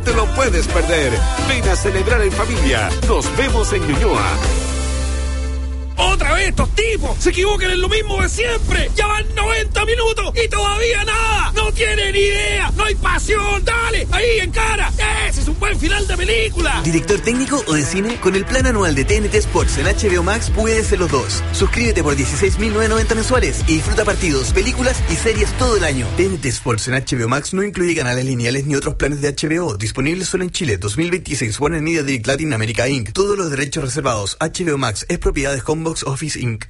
te lo puedes perder. Ven a celebrar en familia. Nos vemos en Ñuñoa. ¡Otra vez estos tipos! ¡Se equivocan en lo mismo de siempre! ¡Ya van 90 minutos y todavía nada! ¡No tienen idea! ¡No hay pasión! ¡Dale! ¡Ahí, en cara! ¡Ese es un buen final de película! ¿Director técnico o de cine? Con el plan anual de TNT Sports en HBO Max puedes ser los dos. Suscríbete por 16.990 mensuales y disfruta partidos, películas y series todo el año. TNT Sports en HBO Max no incluye canales lineales ni otros planes de HBO. Disponibles solo en Chile. 2026. Warner Media Direct Latin America Inc. Todos los derechos reservados. HBO Max es propiedad de Homebox Office Inc.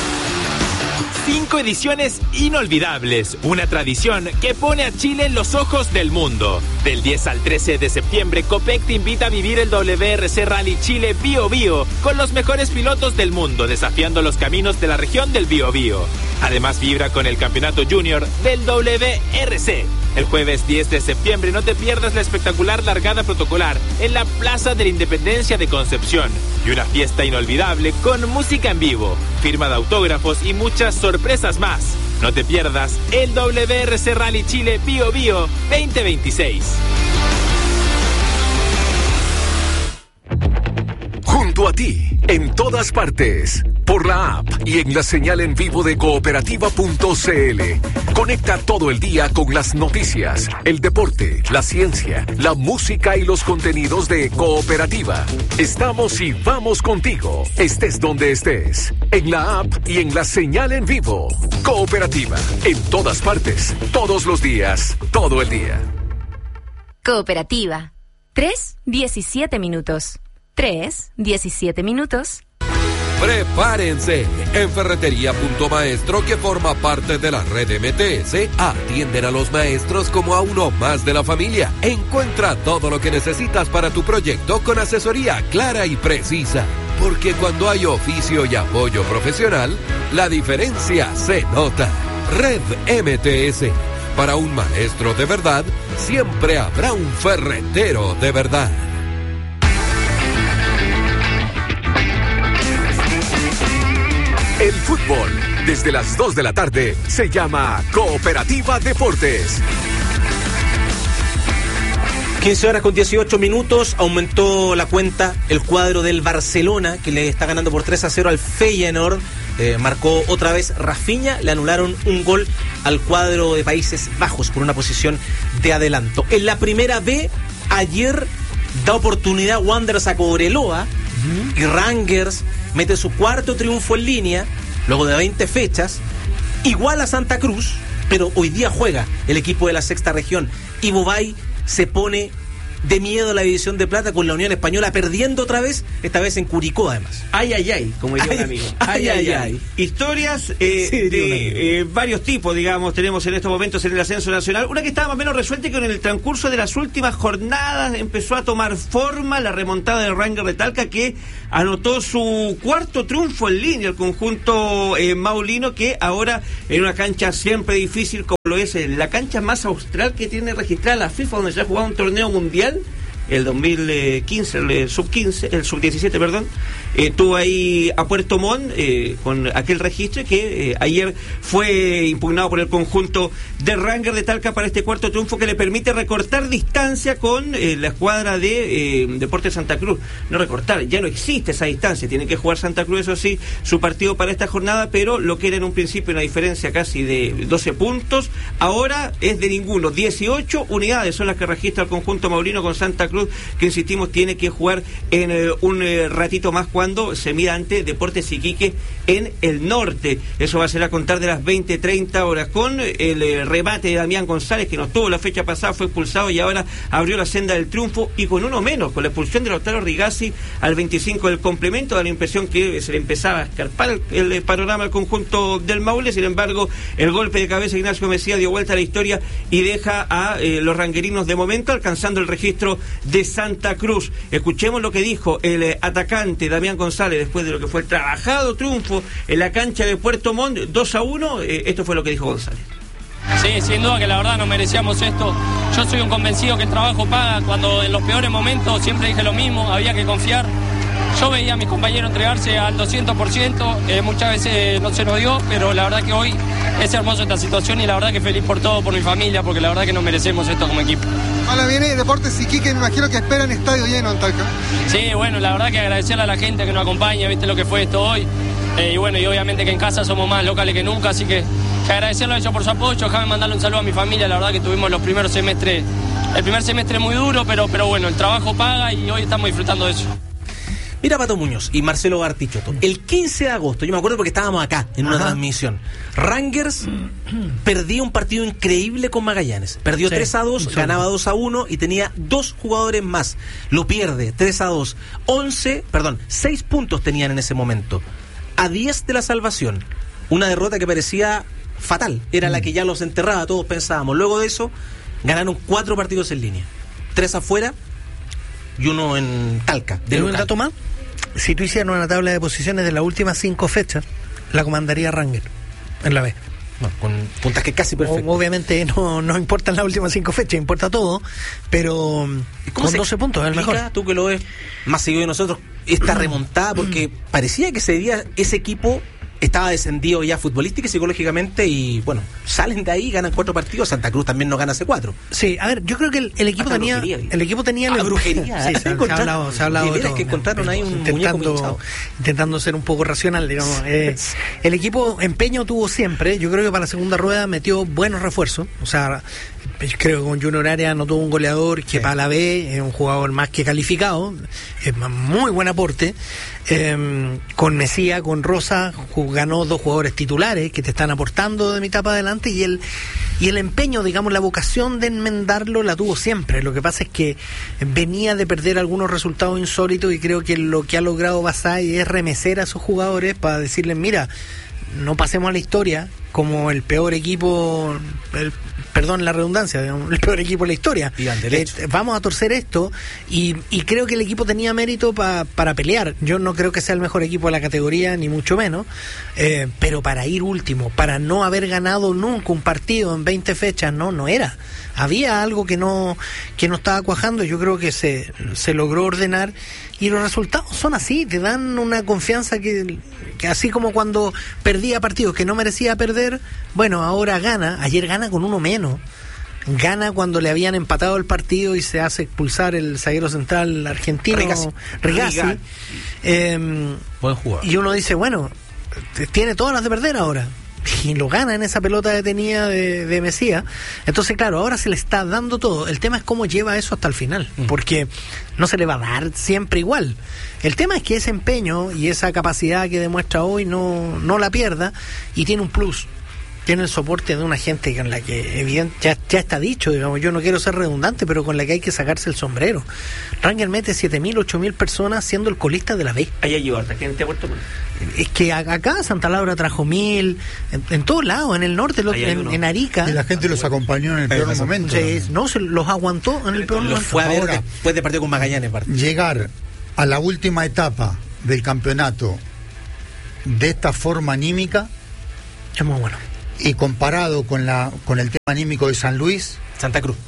5 ediciones inolvidables, una tradición que pone a Chile en los ojos del mundo. Del 10 al 13 de septiembre, Copec te invita a vivir el WRC Rally Chile Bío Bío con los mejores pilotos del mundo, desafiando los caminos de la región del Bío Bío. Además, vibra con el campeonato junior del WRC. El jueves 10 de septiembre no te pierdas la espectacular largada protocolar en la Plaza de la Independencia de Concepción y una fiesta inolvidable con música en vivo, firma de autógrafos y muchas sorpresas más. No te pierdas el WRC Rally Chile Bío Bío 2026. Junto a ti, en todas partes, por la app y en la señal en vivo de cooperativa.cl. Conecta todo el día con las noticias, el deporte, la ciencia, la música y los contenidos de Cooperativa. Estamos y vamos contigo, estés donde estés, en la app y en la señal en vivo. Cooperativa, en todas partes, todos los días, todo el día. Cooperativa. 3:17 minutos. 3:17 minutos. Prepárense, en Ferretería Punto Maestro, que forma parte de la red MTS, atienden a los maestros como a uno más de la familia. Encuentra todo lo que necesitas para tu proyecto con asesoría clara y precisa. Porque cuando hay oficio y apoyo profesional, la diferencia se nota. Red MTS. Para un maestro de verdad, siempre habrá un ferretero de verdad. El fútbol, desde las 2 de la tarde, se llama Cooperativa Deportes. 15:18, aumentó la cuenta el cuadro del Barcelona, que le está ganando por 3-0 al Feyenoord. Marcó otra vez Rafinha, le anularon un gol al cuadro de Países Bajos por una posición de adelanto. En la primera B, ayer da oportunidad Wanderers a Cobreloa, y Rangers mete su cuarto triunfo en línea, luego de 20 fechas, igual a Santa Cruz, pero hoy día juega el equipo de la sexta región, y Bobay se pone de miedo a la división de plata con la Unión Española, perdiendo otra vez, esta vez en Curicó además. Ay, ay, ay, como diría un amigo. Ay, ay, ay. Historias de varios tipos, digamos, tenemos en estos momentos en el ascenso nacional. Una que estaba más o menos resuelta y que en el transcurso de las últimas jornadas empezó a tomar forma la remontada del Rangers de Talca, que anotó su cuarto triunfo en línea, el conjunto maulino, que ahora en una cancha siempre difícil como lo es la cancha más austral que tiene registrada la FIFA, donde se ha jugado un torneo mundial, el 2015, el sub-17, perdón, tuvo ahí a Puerto Montt con aquel registro que ayer fue impugnado por el conjunto de Rangers de Talca para este cuarto triunfo que le permite recortar distancia con la escuadra de Deportes Santa Cruz. No recortar, ya no existe esa distancia, tiene que jugar Santa Cruz, eso sí, su partido para esta jornada, pero lo que era en un principio una diferencia casi de 12 puntos, ahora es de ninguno. 18 unidades son las que registra el conjunto maulino con Santa Cruz, que insistimos tiene que jugar en un ratito más cuando se mida ante Deportes Iquique en el norte. Eso va a ser a contar de las 20:30 horas, con el remate de Damián González, que no estuvo la fecha pasada, fue expulsado y ahora abrió la senda del triunfo, y con uno menos, con la expulsión de Lautaro Rigazzi al 25 del complemento, da la impresión que se le empezaba a escarpar el panorama al conjunto del Maule. Sin embargo, el golpe de cabeza de Ignacio Mesía dio vuelta a la historia y deja a los ranguerinos de momento alcanzando el registro de Santa Cruz. Escuchemos lo que dijo el atacante Damián González después de lo que fue el trabajado triunfo en la cancha de Puerto Montt, 2-1. Esto fue lo que dijo González. Sí, sin duda que la verdad no merecíamos esto. Yo soy un convencido que el trabajo paga. Cuando en los peores momentos siempre dije lo mismo, había que confiar. Yo veía a mis compañeros entregarse al 200%, muchas veces no se nos dio, pero la verdad que hoy es hermosa esta situación y la verdad que feliz por todo, por mi familia, porque la verdad que nos merecemos esto como equipo. Ahora viene Deportes Iquique, me imagino que esperan estadio lleno en Talca. Sí, bueno, la verdad que agradecerle a la gente que nos acompaña, viste lo que fue esto hoy. Y bueno, y obviamente que en casa somos más locales que nunca, así que agradecerle a ellos por su apoyo. Déjame mandarle un saludo a mi familia, la verdad que tuvimos los primeros semestres, el primer semestre muy duro, pero bueno, el trabajo paga y hoy estamos disfrutando de eso. Mira, Pato Muñoz y Marcelo Bartichotto, el 15 de agosto, yo me acuerdo porque estábamos acá en una transmisión, Rangers perdía un partido increíble con Magallanes, perdió 3-2, ganaba 2-1 y tenía 2 jugadores más, lo pierde 3-2, 6 puntos tenían en ese momento, a 10 de la salvación, una derrota que parecía fatal, era la que ya los enterraba, todos pensábamos. Luego de eso ganaron 4 partidos en línea, 3 afuera y 1 en Talca. ¿De un dato más? Si tú hicieras una tabla de posiciones de las últimas 5 fechas, la comandaría Rangers en la B. No, con puntas que casi perfectas. Obviamente no importan las últimas 5 fechas, importa todo, pero con 12 puntos es el mejor. Tú que lo ves más seguido de nosotros, esta remontada, porque parecía que ese día ese equipo estaba descendido ya futbolística y psicológicamente, y bueno, salen de ahí, ganan 4 partidos. Santa Cruz también no gana hace 4. Sí, a ver, yo creo que el equipo tenía brujería. Sí, se ha hablado de todo. Que encontraron ahí un muñeco intentando ser un poco racional, digamos. El equipo empeño tuvo siempre. Yo creo que para la segunda rueda metió buenos refuerzos. O sea, creo que con Junior Arias no tuvo un goleador que para la B es un jugador más que calificado, es muy buen aporte. Con Mesía, con Rosa, ganó 2 jugadores titulares que te están aportando de mitad para adelante, y el empeño, digamos, la vocación de enmendarlo la tuvo siempre. Lo que pasa es que venía de perder algunos resultados insólitos, y creo que lo que ha logrado Basay es remecer a esos jugadores para decirles, mira, no pasemos a la historia como el peor equipo, perdón la redundancia, digamos, el peor equipo de la historia. Vamos a torcer esto, y creo que el equipo tenía mérito para pelear. Yo no creo que sea el mejor equipo de la categoría, ni mucho menos, pero para ir último, para no haber ganado nunca un partido en 20 fechas, no era. Había algo que no estaba cuajando. Yo creo que se logró ordenar, y los resultados son así, te dan una confianza que así como cuando perdía partidos que no merecía perder, bueno, ahora gana. Ayer gana con 1 menos, gana cuando le habían empatado el partido y se hace expulsar el zaguero central argentino Rigazzi. Buen jugador. Y uno dice, bueno, tiene todas las de perder ahora, y lo gana en esa pelota detenida de Mesía. Entonces, claro, ahora se le está dando todo. El tema es cómo lleva eso hasta el final, porque no se le va a dar siempre igual. El tema es que ese empeño y esa capacidad que demuestra hoy no la pierda, y tiene un plus. Tiene el soporte de una gente con la que ya está dicho, digamos, yo no quiero ser redundante, pero con la que hay que sacarse el sombrero. Rangers mete 7.000, 8.000 personas siendo el colista de la B. Allá llegó harta gente a Puerto Montt. Es que acá Santa Laura trajo 1.000, en todos lados, en el norte, en Arica. Y la gente los acompañó en el peor momento. No, se los aguantó en el peor momento. Fue a ver después de partido con Magallanes. Llegar a la última etapa del campeonato de esta forma anímica es muy bueno. Y comparado con el tema anímico de Santa Cruz,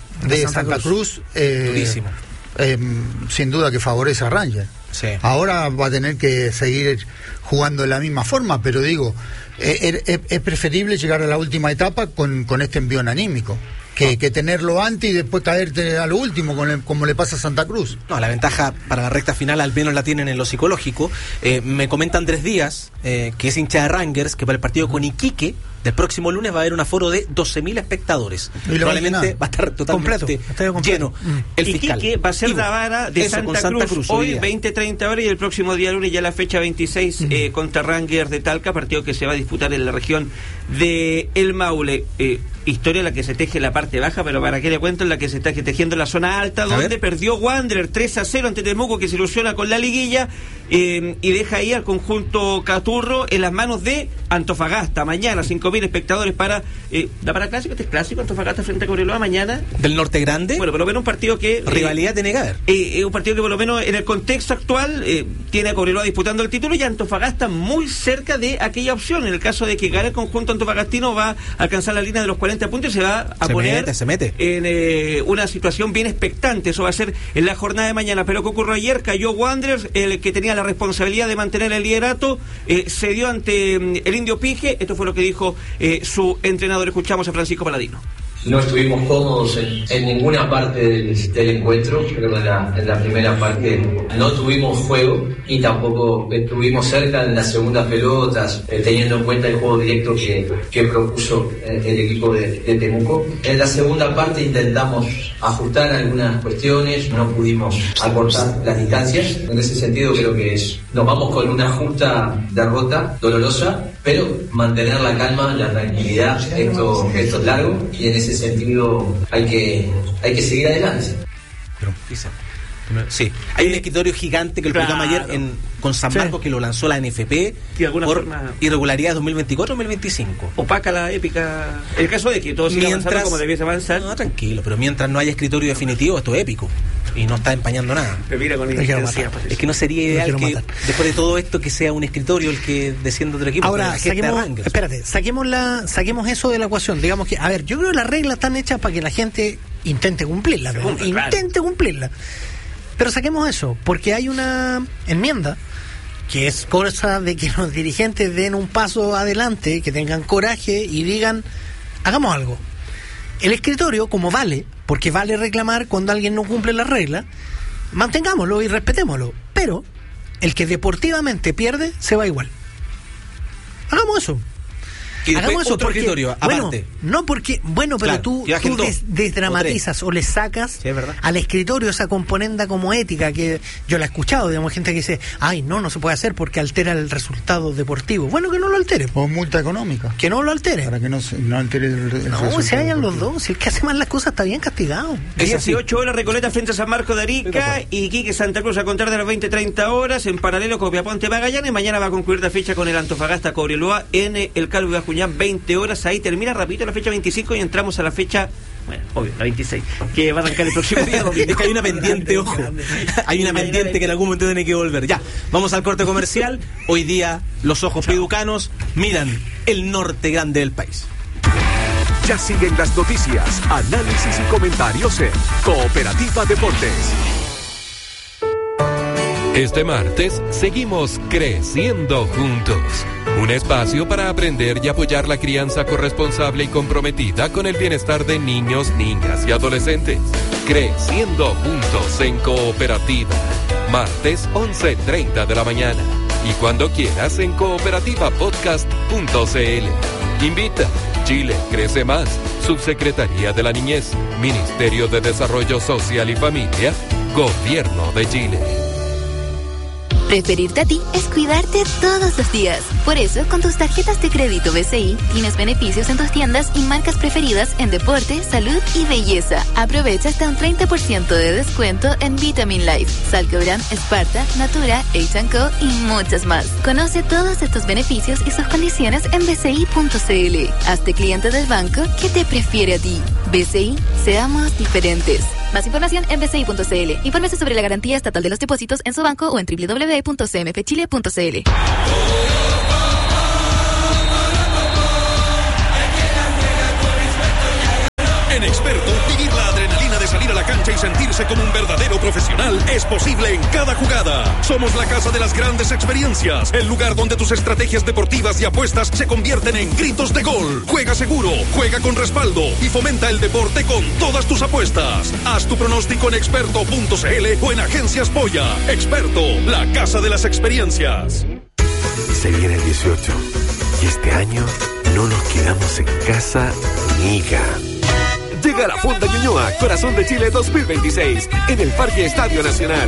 durísimo. Sin duda que favorece a Rangers. Sí. Ahora va a tener que seguir jugando de la misma forma, pero digo, es preferible llegar a la última etapa con este envión anímico que tenerlo antes y después caerte a lo último, como le pasa a Santa Cruz. No, la ventaja para la recta final al menos la tienen en lo psicológico. Me comenta Andrés Díaz, que es hincha de Rangers, que para el partido con Iquique del próximo lunes va a haber un aforo de 12.000 espectadores. Probablemente va a estar totalmente lleno. El Iquique va a ser la vara de Santa Cruz hoy 20-30 horas, y el próximo día lunes ya la fecha 26 contra Rangers de Talca, partido que se va a disputar en la región de El Maule. Historia en la que se teje la parte baja, pero para qué le cuento, en la que se está tejiendo la zona alta, donde perdió Wanderer 3-0 ante Temuco, que se ilusiona con la liguilla, y deja ahí al conjunto Caturro en las manos de Antofagasta. Mañana 5.000 espectadores para clásico. Este es clásico, Antofagasta frente a Cobreloa mañana. ¿Del Norte Grande? Bueno, por lo menos un partido que rivalidad tiene que haber. Un partido que por lo menos en el contexto actual tiene a Cobreloa disputando el título, y Antofagasta muy cerca de aquella opción. En el caso de que gane el conjunto antofagastino, va a alcanzar la línea de los 40 puntos y se va a poner en una situación bien expectante. Eso va a ser en la jornada de mañana. Pero ¿qué ocurrió ayer? Cayó Wanderers, el que tenía la responsabilidad de mantener el liderato, se dio ante el Indio Pige. Esto fue lo que dijo su entrenador. Escuchamos a Francisco Paladino. No estuvimos cómodos en ninguna parte del encuentro. Creo que en la primera parte no tuvimos juego y tampoco estuvimos cerca en las segundas pelotas, teniendo en cuenta el juego directo que propuso el equipo de Temuco. En la segunda parte intentamos ajustar algunas cuestiones, no pudimos acortar las distancias. En ese sentido creo que nos vamos con una justa derrota, dolorosa, pero mantener la calma, la tranquilidad. Esto es largo y en ese sentido hay que seguir adelante. Sí, hay un escritorio gigante que lo publicamos ayer con San Marcos, que lo lanzó la NFP por irregularidades 2024-2025. Opaca la épica. El caso de que todo siga avanzando como debiese avanzar. No, tranquilo, pero mientras no haya escritorio definitivo, esto es épico. Y no está empañando nada. Pero mira, con es que no sería ideal que después de todo esto que sea un escritorio el que descienda otro equipo. Ahora, saquemos eso de la ecuación. Digamos que, a ver, yo creo que las reglas están hechas para que la gente intente cumplirlas. Cumplirlas. Pero saquemos eso, porque hay una enmienda que es cosa de que los dirigentes den un paso adelante, que tengan coraje y digan, hagamos algo. El escritorio, como vale, porque vale reclamar cuando alguien no cumple las reglas, mantengámoslo y respetémoslo. Pero el que deportivamente pierde, se va igual. Hagamos eso. Hagamos eso, porque, escritorio, aparte. No porque, pero claro, tú desdramatizas o le sacas al escritorio esa componenda como ética, que yo la he escuchado, digamos, gente que dice, no se puede hacer porque altera el resultado deportivo. Bueno, que no lo altere. O multa económica. Que no lo altere. Para que no altere el resultado. No, se hallan los dos. Si el que hace mal las cosas está bien castigado. 18 horas, Recoleta frente a San Marcos de Arica y Iquique Santa Cruz a contar de las 20-30 horas. En paralelo, Copiapó ante Magallanes. Mañana va a concluir la fecha con el Antofagasta Cobreloa en el Calvo de Ajuñán, 20 horas. Ahí termina rapidito la fecha 25 y entramos a la fecha, bueno, obvio, la 26, que va a arrancar el próximo día. Es que hay una pendiente, ojo. Hay una pendiente que en algún momento tiene que volver. Ya, vamos al corte comercial. Hoy día los ojos piducanos miran el norte grande del país. Ya siguen las noticias, análisis y comentarios en Cooperativa Deportes. Este martes seguimos creciendo juntos. Un espacio para aprender y apoyar la crianza corresponsable y comprometida con el bienestar de niños, niñas y adolescentes. Creciendo juntos en Cooperativa. Martes 11:30 de la mañana. Y cuando quieras en cooperativapodcast.cl. Invita. Chile crece más. Subsecretaría de la Niñez. Ministerio de Desarrollo Social y Familia. Gobierno de Chile. Preferirte a ti es cuidarte todos los días. Por eso, con tus tarjetas de crédito BCI, tienes beneficios en tus tiendas y marcas preferidas en deporte, salud y belleza. Aprovecha hasta un 30% de descuento en Vitamin Life, Salcobran, Esparta, Natura, H&Co y muchas más. Conoce todos estos beneficios y sus condiciones en bci.cl. Hazte cliente del banco que te prefiere a ti. BCI, seamos diferentes. Más información en bci.cl. Infórmese sobre la garantía estatal de los depósitos en su banco o en www.cmfchile.cl. En Experto, vivir la adrenalina de salir a la cancha y sentirse como un verdadero profesional es posible en cada jugada. Somos la casa de las grandes experiencias, el lugar donde tus estrategias deportivas y apuestas se convierten en gritos de gol. Juega seguro, juega con respaldo y fomenta el deporte con todas tus apuestas. Haz tu pronóstico en experto.cl o en Agencias Polla. Experto, la casa de las experiencias. Se viene el 18 y este año no nos quedamos en casa, amiga. Llega la Fonda Ñuñoa, Corazón de Chile 2026, en el Parque Estadio Nacional.